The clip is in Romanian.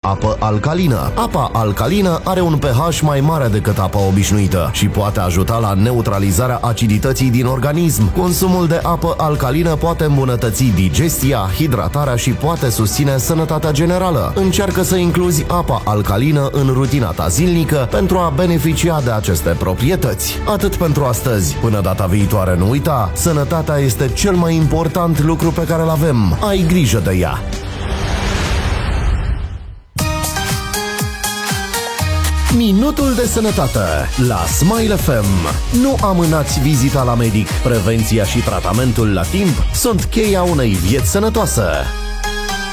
apă alcalină. Apa alcalină are un pH mai mare decât apa obișnuită și poate ajuta la neutralizarea acidității din organism. Consumul de apă alcalină poate îmbunătăți digestia, hidratarea și poate susține sănătatea generală. Încearcă să incluzi apa alcalină în rutina ta zilnică pentru a beneficia de aceste proprietăți. Atât pentru astăzi. Până data viitoare, nu uita, sănătatea este cel mai important lucru pe care îl avem. Ai grijă de ea. Minutul de sănătate la Smile FM. Nu amânați vizita la medic. Prevenția și tratamentul la timp sunt cheia unei vieți sănătoase.